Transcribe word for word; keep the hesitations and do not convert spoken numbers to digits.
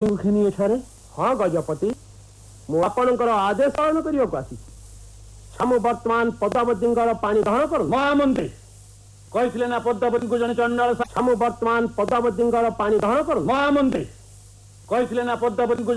ପଦାବତୀଙ୍କୁ ଘେନି ଏଠାରେ? ହଁ ଗଜପତି, ମୁଁ ଆପଣଙ୍କର ଆଦେଶ ପାଳନ କରିବାକୁ ଆସିଛି। ଛାମୁ ବର୍ତ୍ତମାନ ପଦାବତୀଙ୍କର ପାଣି ଗ୍ରହଣ କରୁ। ମହାମନ୍ତ୍ରୀ କହିଥିଲେ ନା ପଦାବତୀଙ୍କୁ ଜଣେ ଚଣ୍ଡାଳ। ଛାମୁ ବର୍ତ୍ତମାନ ପଦାବତୀଙ୍କର ପାଣି ଗ୍ରହଣ କରୁ। ମହାମନ୍ତ୍ରୀ କହିଥିଲେ ନା ପଦାବତୀଙ୍କୁ